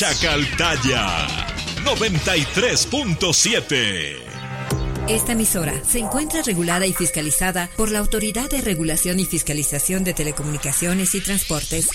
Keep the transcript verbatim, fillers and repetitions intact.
Chacaltaya noventa y tres punto siete. Esta emisora se encuentra regulada y fiscalizada por la Autoridad de Regulación y Fiscalización de Telecomunicaciones y Transportes,